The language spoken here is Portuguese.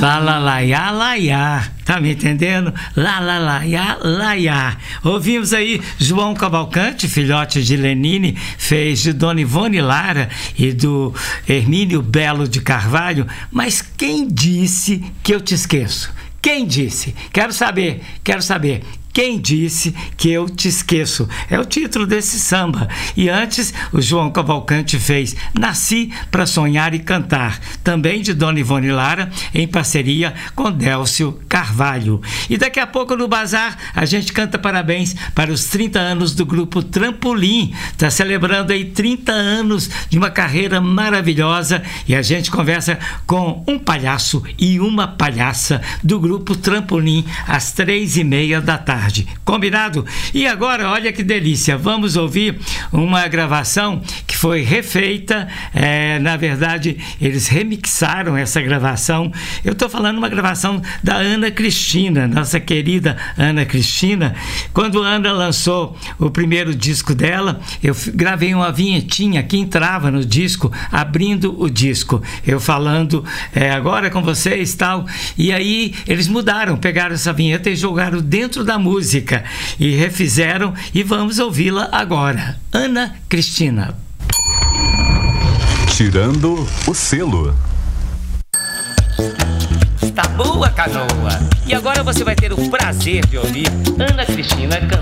Lá, lá, lá, ia, lá, ia. Tá me entendendo? Lá, lá, lá, ia, lá, ia. Ouvimos aí João Cavalcante, filhote de Lenine, fez de Dona Ivone Lara e do Hermínio Belo de Carvalho. Mas quem disse que eu te esqueço? Quem disse? Quero saber. Quem disse que eu te esqueço? É o título desse samba. E antes, o João Cavalcante fez Nasci para Sonhar e Cantar, também de Dona Ivone Lara, em parceria com Délcio Carvalho. E daqui a pouco no Bazar, a gente canta parabéns para os 30 anos do grupo Trampolim. Está celebrando aí 30 anos de uma carreira maravilhosa e a gente conversa com um palhaço e uma palhaça do grupo Trampolim às 3h30 da tarde. Combinado? E agora, olha que delícia, vamos ouvir uma gravação que foi refeita, na verdade, eles remixaram essa gravação. Eu estou falando uma gravação da Ana Cristina, nossa querida Ana Cristina. Quando a Ana lançou o primeiro disco dela, eu gravei uma vinhetinha que entrava no disco, abrindo o disco, eu falando agora com vocês, tal, e aí eles mudaram, pegaram essa vinheta e jogaram dentro da música e refizeram, e vamos ouvi-la agora. Ana Cristina. Tirando o selo. Está boa, canoa. E agora você vai ter o prazer de ouvir Ana Cristina cantando